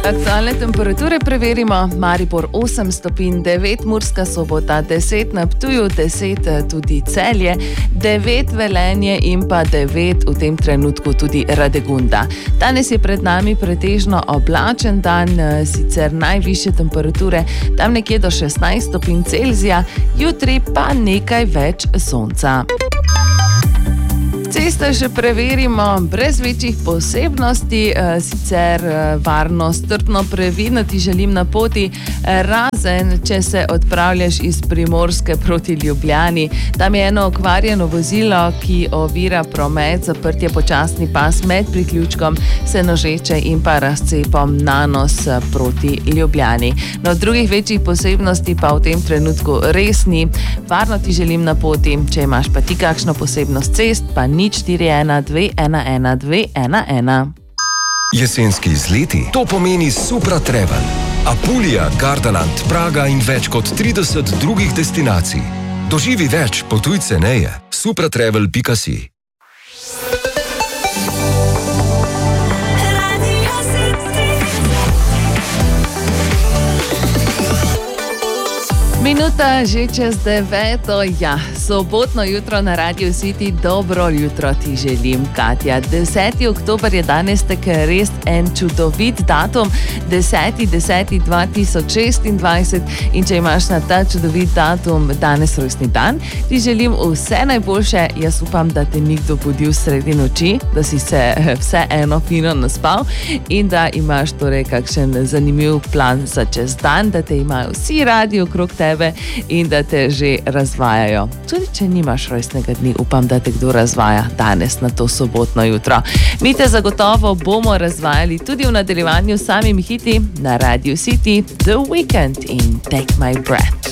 Aktualne temperature preverimo. Maribor 8 stopinj, 9 Murska Sobota, 10 na Ptuju, 10 tudi Celje, 9 Velenje in pa 9 v tem trenutku tudi Radegunda. Danes je pred nami pretežno oblačen dan, sicer najvišje temperature tam nekje do 16 stopinj Celzija, jutri pa nekaj več sonca. Ceste še preverimo brez večjih posebnosti, sicer varnost strpno previdno ti želim na poti, razen če se odpravljaš iz Primorske proti Ljubljani. Tam je eno okvarjeno vozilo, ki ovira promet, zaprtje počasni pas med priključkom Senožeče in pa razcepom Nanos proti Ljubljani. No, drugih večjih posebnosti pa v tem trenutku res ni. Varno ti želim na poti, če imaš pa ti kakšno posebnost cest, pa nič 412111211. Jesenski izleti, to pomeni Supra Travel. Apulija, Gardaland, Praga in več kot 30 drugih destinacij. Doživi več, potuj ceneje. supratravel.si. Minuta že čez 9. Ja, sobotno jutro na Radio City. Dobro jutro ti želim, Katja. 10. oktober je danes tako res en čudovit datum. 10.10.2026. In če imaš na ta čudovit datum danes rojstni dan, ti želim vse najboljše. Jaz upam, da te nikdo budil sredi noči, da si se vseeno fino naspal in da imaš torej kakšen zanimiv plan za čez dan, da te imajo vsi radi okrog tebe in da te že razvajajo. Tudi če nimaš rojstnega dne, upam, da te kdo razvaja danes na to sobotno jutro. Mi te zagotovo bomo razvajali tudi v nadaljevanju s samimi hiti na Radio City, The Weekend in Take My Breath.